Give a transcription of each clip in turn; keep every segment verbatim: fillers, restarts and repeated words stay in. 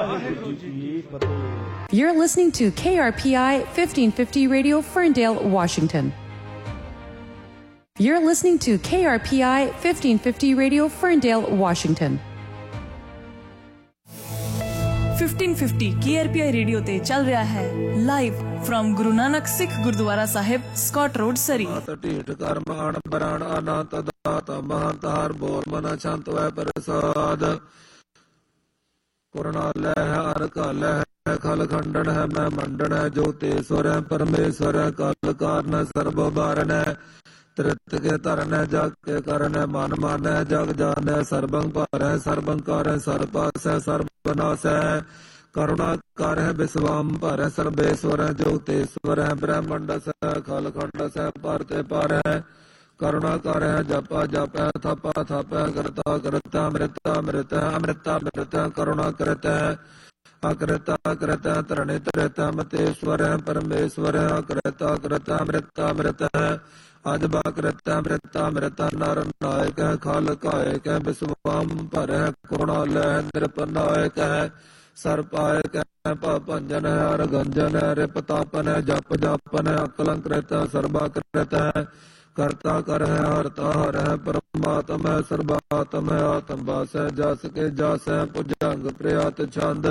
You're listening to K R P I fifteen fifty Radio, Ferndale, Washington. You're listening to K R P I fifteen fifty Radio, Ferndale, Washington. fifteen fifty K R P I radio ते चल रहा है live from Guru Nanak Sikh gurdwara Sahib, Scott road, सरी। ਢੀਠ ਕਰਮ ਅਣ ਬਰਾਣ ਅਨੰਤ ਦਾਤ ਮਹੰਤ ਹਰ ਬੋਲ ਮਨ ਛੰਤ ਵੈ ਪ੍ਰਸਾਦ ਕੁਰਨਾਲੈ ਹੈ ਅਰ ਕਾਲੈ ਹੈ ਖਲ ਖੰਡਨ ਹੈ ਮੈਂ ਮੰਡਨ ਹੈ ਜੋਤੇਸ਼ਵਰ ਹੈ ਪਰਮੇਸ਼ਵਰ ਹੈ ਕਲ ਕਾਰਨ ਸਰਬ ਬਾਰਨ ਹੈ ਤ੍ਰਿਤ ਕੇ ਧਰਨ ਹੈ ਜਗ ਕੇ ਕਰਨ ਹੈ ਮਨ ਮਨ ਹੈ ਜਗ ਜਾਨ ਹੈ ਸਰਬੰ ਭਾਰ ਹੈ ਸਰਬੰ ਕਾਰ ਹੈ ਸਰਪਾਸ ਹੈ ਸਰਬਨਾਸ ਹੈ ਕਰੁਣਾ ਕਰ ਹੈ ਵਿਸਵਾਮ ਭਰ ਹੈ ਸਰਬੇਸ਼ਵਰ ਹੈ ਜੋਤੇਸ਼ਵਰ ਹੈ ਬ੍ਰਹਮੰਡਸ ਹੈ ਖਲ ਖੰਡਸ ਹੈ ਪਰ ਤੇ ਪਰ ਹੈ ਕਰੁਣਾ ਕਰ ਹੈ ਜਪਾ ਜਪੈ ਥਪਾ ਥਪੈ ਕਰਤਾ ਕਰਤਾ ਅੰਮ੍ਰਿਤਾ ਅੰਮ੍ਰਿਤ ਅੰਮ੍ਰਿਤਾ ਅੰਮ੍ਰਿਤ ਕਰੁਣਾ ਕਰਤ ਹੈ ਅਕਰਤਾ ਅਕਰਤਾ ਤਰਣੇ ਤਰਤਾ ਮਤੇਸ਼ਵਰ ਹੈ ਪਰਮੇਸ਼ਵਰ ਹੈ ਅਕਰਤਾ ਅਕਰਤਾ ਅੰਮ੍ਰਿਤਾ ਅੰਮ੍ਰਿਤ ਹੈ ਅਜ ਬਾਕਰਤਾ ਅੰਮ੍ਰਿਤਾ ਅੰਮ੍ਰਿਤਾ ਨਰ ਨਾਇਕ ਹੈ ਖਲ ਕਾਇਕ ਹੈ ਵਿਸਵਾਮ ਭਰ ਹੈ ਕਰੁਣਾ ਲੈ ਨਿਰਪਨਾਇਕ ਹੈ ਸਰਪਾਇਕ ਹੈ ਭੰਜਨ ਹੈ ਹਰ ਗੰਜਨ ਹੈ ਰਿਪਤਾਪਨ ਹੈ ਜਪ ਜਾਪਨ ਹੈ ਅਕਲੰਕ੍ਰਿਤ ਸਰਬਾਕ੍ਰਿਤ ਹੈ ਕਰਤਾ ਕਰ ਹੈ ਹਰਤਾ ਹਰ ਹੈ ਪਰਮਾਤਮ ਹੈ ਸਰਬਾਤਮ ਹੈ ਆਤਮ ਵਾਸ ਹੈ ਜਸ ਕੇ ਜਸ ਹੈ ਭੁਜੰਗ ਪ੍ਰਿਆਤ ਛੰਦ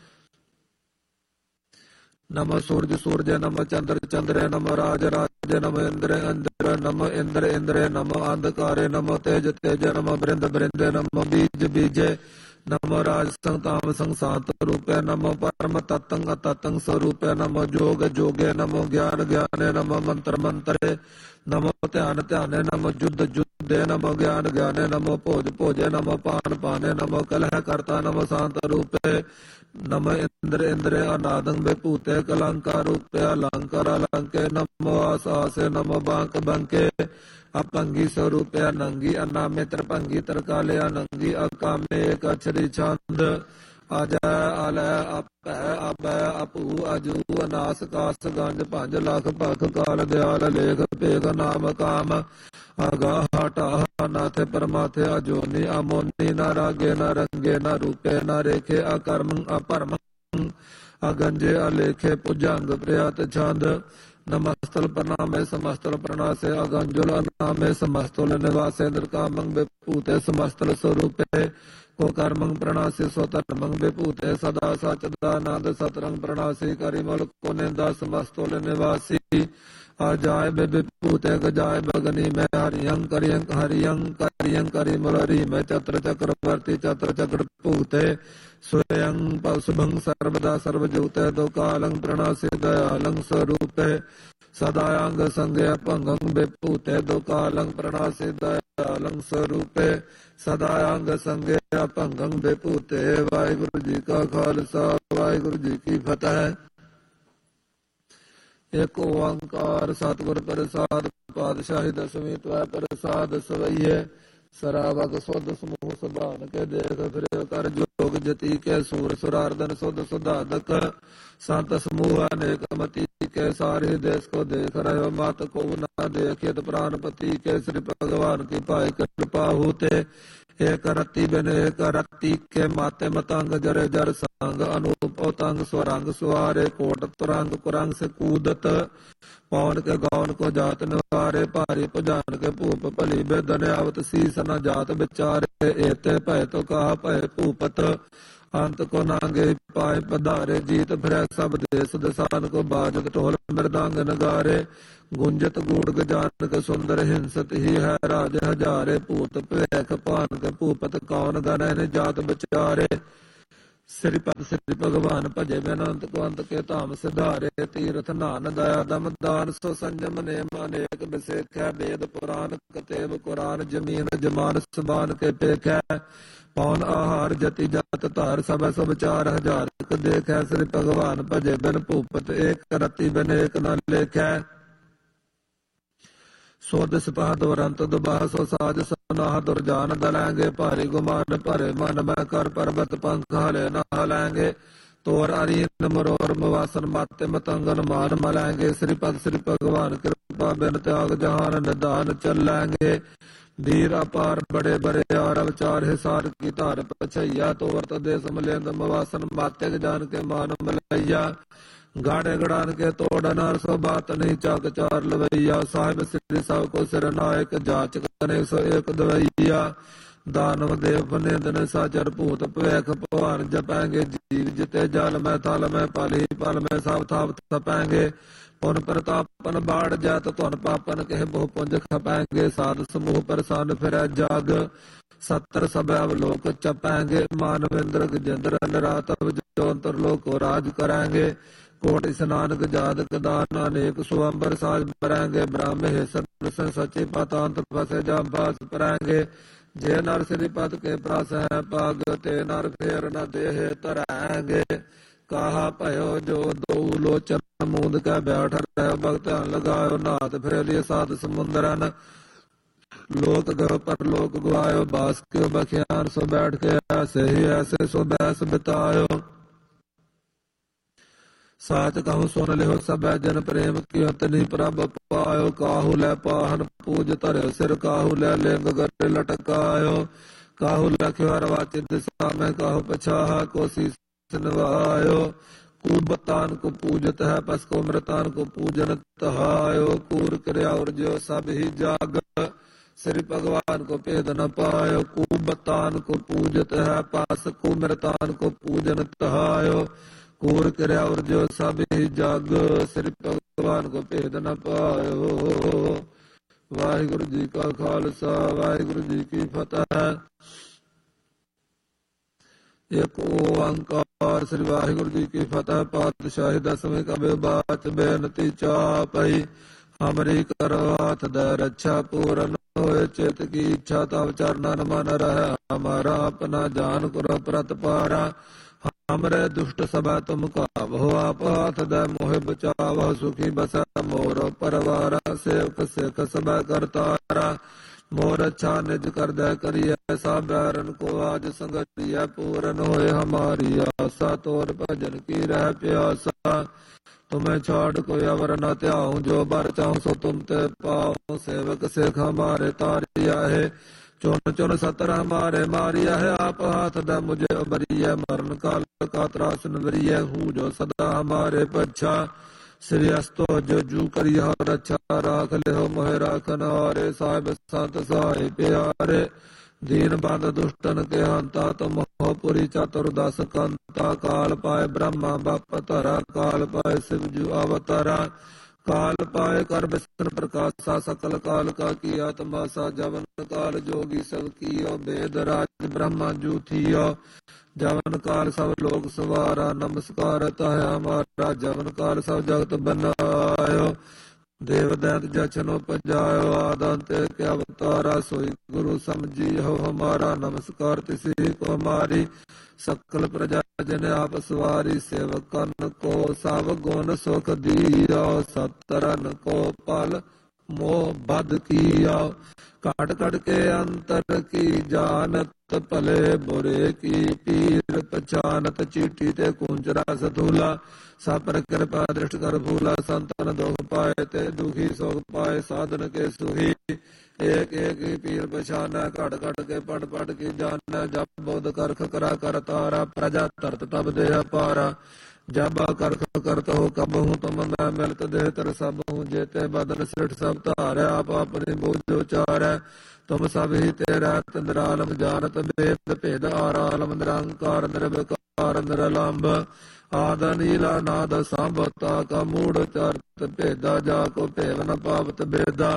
ਨਮ ਸੂਰਜ ਸੂਰਜ ਨਮ ਚੰਦਰ ਚੰਦਰੇ ਨਮ ਰਾਜ ਰਾਜ ਨਮ ਇੰਦਰ ਇੰਦਰ ਨਮ ਇੰਦਰ ਇੰਦਰੇ ਨਮ ਅੰਧਕਾਰੇ ਨਮ ਤੇਜ ਤੇਜ ਨਮ ਬ੍ਰਿੰਦ ਬ੍ਰਿੰਦੇ ਨਮ ਬੀਜ ਬੀਜੇ ਨਮ ਰਾਜ ਸੰਤਾਮ ਸੰਸਾਤ ਰੂਪੇ ਨਮ ਪਰਮ ਤਤੰਗ ਤਤੰਗ ਸਰੂਪੇ ਨਮ ਜੋਗ ਜੋਗੇ ਨਮ ਗਿਆਨ ਗਿਆਨੇ ਨਮ ਮੰਤਰ ਮੰਤਰੇ ਨਮ ਧਿਆਨ ਧਿਆਨੇ ਨਮ ਜੁਦ ਜੁਦੇ ਨਮ ਗਿਆਨ ਗਿਆਨੇ ਨਮ ਭੋਜ ਭੋਜੇ ਨਮ ਪਾਨ ਪਾਨੇ ਨਮ ਕਲਹ ਕਰਤਾ ਨਮ ਸ਼ਾਂਤ ਰੂਪੇ ਨਮ ਇੰਦਰ ਇੰਦਰੇ ਅਨਾਦੰ ਵਿਭੂਤੇ ਕਲੰਕਾਰ ਰੂਪੇ ਅਲੰਕਾਰ ਅਲੰਕੇ ਨਮ ਆਸ ਆਸੇ ਨਮ ਬਾਂਕ ਬੰਕੇ अपंगी स्वरूपे अनंगी अनामे तरपंगी तरकाले अनंगी अकामे कछरी छंद अजय अलय अपै अबै अपू अजू अनास कास गंज पंज लख पख काल दयाल लेख पेख नाम काम अगा हटा नाथे परमाथे अजोनी अमोनी न रागे न रंगे न रूपे न रेखे अकर्म अपरम अगंजे अलेखे पुजंग प्रियत छंद नमस्तल प्रणामे समस्तल प्रणासे अगंजुल अनामे समस्तुल निवासे निर्कामं विभूते समस्तल स्वरूपे को कर्मं प्रणासे स्वधर्मं विभूते सदा सच्चिदानंद सतरंग प्रणासे करिमल को निंदा समस्तुल निवासी अजाय विभूते गजाय भगनी में हरियं करियं हरियं करियं करिमल हरि में चत्र चक्रवर्ती चत्र चक्र पूते स्वयं पशुभं सर्वदा सर्वजूते दो कालं प्रणासे दयालं स्वरूपे सदायांग संगे अपंगं विभूते दो कालं प्रणासे दयालं स्वरूपे सदायांग संगे अपंगं विभूते। वाहिगुरु जी का खालसा वाहिगुरु जी की फतेह। एक ओंकार सतगुर प्रसाद पातशाही दसवीं त्वै प्रसाद सवैये सरावक सुध समूह सभान के देख फिर कर जोग जति के सूर सुरार्दन सुध सुधादक संत समूह अनेक मति के सारे देश को देख रहे मत को न देखित प्राणपति के श्री भगवान की पाए कृपा होते एक रत्ती बिन एक रत्ती के माते मतंग जरे जर संग अनूप तंग स्वरंग सुहारे कोट तुरंग कुरंग से कूदत पवन के गौन को जात निवारे भारी पुजान के भूप भली बेदन आवत शीस न जात बिचारे एते भय तो कहा भय भूपत अंत को नांगे पाए पधारे जीत फिर सब देश दसान को बाजत ढोल मृदांग नगारे गुंजत गूढ़ गजान के सुंदर हिंसत ही है राज हजारे भूत पेख पान के भूपत कौन गण जात बिचारे श्रीपद श्री भगवान भजे बेअंत को अंत के धाम सिधारे तीर्थ नान दया दम दान सो संयम नेम अनेक बिसेख वेद पुराण कतेब कुरान जमीन जमान सबान के पेख पौन आहार जति जात धार सब सब चार हजार देख श्री भगवान भजे बिन भूपत एक रति बिन एक न लेख सोद सिपाह दुरंत दुबाह सो साज सुनाह दुर्जान दलेंगे भारी गुमान भरे मन में कर पर्वत पंख हले न हलेंगे तोर अरीन मरोर मवासन माते मतंगन मान मलेंगे श्रीपद श्री भगवान कृपा बिन त्याग जहान निदान चलेंगे धीर अपार बड़े बड़े आर अवचार हिसार की धार पछैया तोर तदे समलेंद मवासन मात्यक जान के मान मलैया गाड़े गड़ान के तोड़ नार सो बात नहीं चाक चार लवैया साहिब श्री सब को सिर नायक जाच कने सो एक दवैया दानव देव बनेंदन साचर भूत पवैख भगवान जपैंगे जीव जिते जल में थल में पली पल में सब थाप थपैंगे पुन प्रतापन बाढ़ जात तुन पापन कह बहु पुंज खपैंगे साध समूह प्रसान फिर जाग सत्तर सब अवलोक चपैंगे मानव इंद्र गजेंद्र नरात जोंतर लोक राज कराएंगे कोटि स्नानक जादक दान अनेक सुअंबर साज बरेंगे ब्राह्म हे सच्चे पातांत फसे जाबास परेंगे जे नर श्रीपद के प्रास है पाग ते नर फेर न देह तरेंगे कहा भयो जो दो लोचन मूंद का बैठ रहे भगत लगायो नाथ फिर लिए साध समुंदरन लोक गो पर लोक गुआयो बास के बखियान सो बैठ के ऐसे ही ऐसे सो बैस बितायो साच कहूँ सुन लिहो सब जन प्रेम की तनि प्रभ पायो काहू लै पाहन पूज तरयो सिर काहू लै लिंग गर लटकायो काहू लख्यो अरवाचित दिशा में काहू पछाहा कोसी नवायो कूबतान को पूजत है पस को मृतान को पूजन तहायो कूर क्रिया और जो सब ही जाग श्री भगवान को भेद न पायो कूबतान को पूजत है पस को मृतान को पूजन तहायो कूर क्रिया और जो सब ही जाग श्री भगवान को भेद न पायो। वाहिगुरु जी का खालसा वाहिगुरु जी की फतेह। एक ओंकार श्री वाहिगुरु जी की फतेह। पातशाही दसवें कबे बात बेनती चापई हमरी करवात द रक्षा पूरन होए चित की इच्छा तब चरणन मन रहे हमारा अपना जान करो प्रत पारा हमरे दुष्ट सब तुम काबो आपात द मोह बचाव सुखी बस मोर परवारा सेवक सेख सब करतारा मोर अच्छा निज कर दे करिए ऐसा बैरन को आज संगतिया पूरन होए हमारी आशा तोर भजन की रह प्यासा तुम्हें छोड़ कोई अवर न त्याऊं जो बर चाहूं सो तुम ते पाऊं सेवक सेख हमारे तारिया है चुन चुन सतर हमारे मारिया है आप हाथ द मुझे उबरिया मरण काल का त्रास नवरिया हूँ जो सदा हमारे पच्छा श्री अस्तो जो जू करिया रक्षा राख ले हो मोह राखन हारे साहिब संत साहिब प्यारे दीन बंद दुष्टन के हंता तुम हो पुरी चतुर्दश कंता काल पाए ब्रह्मा बाप तरा काल पाए शिवजू अवतारा काल पाए कर विष्णु प्रकाशा सकल काल का किया तमाशा जवन काल जोगी सब कियो वेद राज ब्रह्मा जू थियो जवन काल सब लोग सवारा नमस्कार है हमारा जवन काल सब जगत बनायो देव दैत जचनो पजायो आदंत के अवतारा सोई गुरु समझी हो हमारा नमस्कार तिसी को हमारी सकल प्रजा जन आप सवारी सेवकन को सब गुण सुख दिया सतरन को पल मोह बद किया काट काट के अंतर की जानत पले बुरे की पीर पहचानत चीटी ते कुंजरा सधूला सापर कृपा दृष्ट कर भूला संतन दुख पाए ते दुखी सुख पाए साधन के सुखी एक एक पीर पहचाना कट कट के पट पट की जाना जब बोध करख करा कर तारा प्रजा तरत तब देह पारा जब करख करत हो कब हूँ तुम मैं मिलत देह तर सब हूँ जेते बदन सिठ सब तारे आप अपनी बोझो चारे तुम सब ही तेरा निरालम जानत वेद भेद आरालम निरंकार निर्विकार निरलंब आद नीला नाद सांभता का मूढ़ चर्त भेदा जाको भेव न पावत भेदा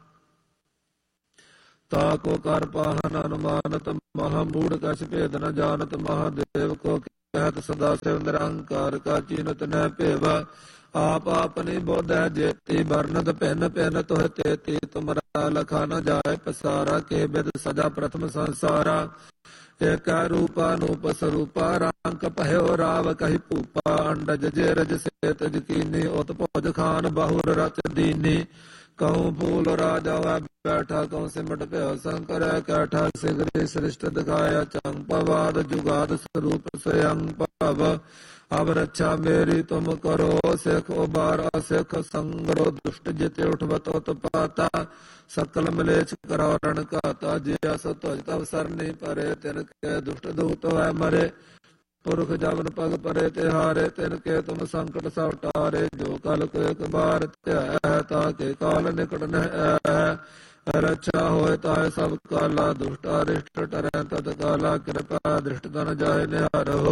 ताको कर पाहन अनुमानत महामूढ़ कछ भेद न जानत महादेव को कहत सदा शिव निरंकार का चीनत न पेवा आप अपनी बोध है जेती वर्णत पेन पेन तुह तेती तुमरा लखा न जाए पसारा के विद सजा प्रथम संसारा एक रूपा नूप स्वरूपा रांक पह्यो राव कही पूपा अंडज जे रज से तज कीनी उत भोज खान बहुर रच दीनी कहूँ फूल राजा हुआ बैठा कहूँ सिमट पे शंकर कैठा सिगरी सृष्ट दिखाया चंपवाद जुगाद स्वरूप स्वयं प्रभ अब रक्षा मेरी तुम करो सिख उबारा सिख संगरो दुष्ट जिते उठवत उत्पाता सकल मलेच करो रण काता जिया सो तुझ तब सरनी परे तिन के दुष्ट दूत है मरे पुरख जबन पग परे तिहारे तिनके तुम संकट सब टारे जो कल को एक बार त्याह ताके काल निकट न रक्षा होए ताय सब काला दुष्ट अरिष्ट टरै तत्काला कृपा दृष्ट तन जाय निहार हो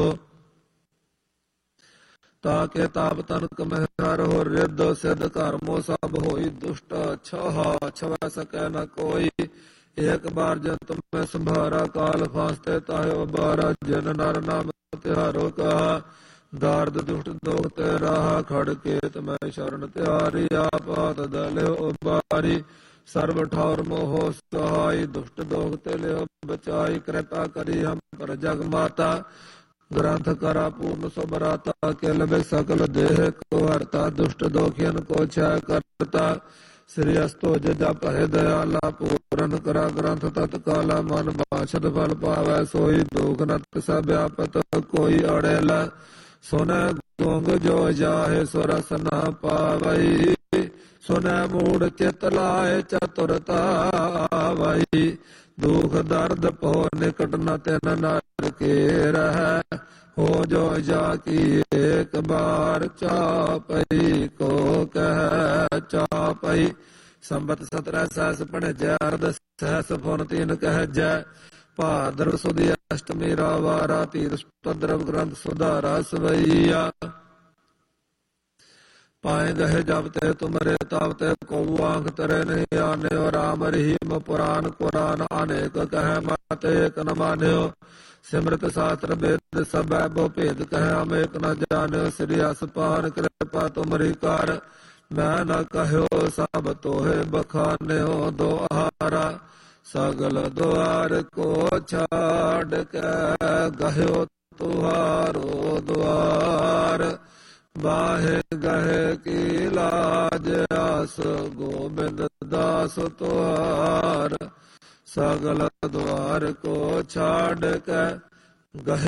ताके ताप तनक महर हो रिद्ध सिद्ध कर्मो सब होई दुष्ट छहा छव सकै न कोई एक बार जन तुम्हें संभारा काल फांसते ताहे उबारा जन नर नाम तिहारो कहा दार्द दुष्ट दोख तेरा खड़ केत मैं शरण तिहारी आपात दले उबारी सर्व ठौर मोह सहाय दुष्ट दोख तेले बचाई कृपा करी हम पर जग माता ग्रंथ करा पूर्ण सबराता के लबे सकल देह को हरता दुष्ट दोखियन को क्षय करता श्री अस्तो जप है दयाला पूरन करा ग्रंथ तत्काला मन बाछद फल पावै सोई दुख नत सब व्यापत कोई अड़ेला सुन गोंग जो जाहे सुरस न पावई सुन मूढ़ चित लाए चतुरता आवई दुख दर्द पो निकट न तिन नर के रह हो जो जाकी एक बार चापई को कह चापई संबत सत्रह सहस पढ़ जय अर्ध सहस फुन तीन कह जय भाद्र सुदी अष्टमी रावारा तीर पद्रव ग्रंथ सुधारा सवैया पाए गहे जब ते तुमरे तब ते को आंख तरे नहीं आने और राम रहीम पुराण कुरान अनेक कह मत एक न मान्यो सिमृत शास्त्र वेद सब भो भेद कह हम एक न जान्यो श्री असपान कृपा तुमरी कार मैं न कहो सब तोहे बखान्यो दोहारा सगल द्वार को छाड़ के गह्यो तुहारो द्वार बाहे गहे की लाज आस गोविंद दास तुहार सगल द्वार को छाड़ के गहे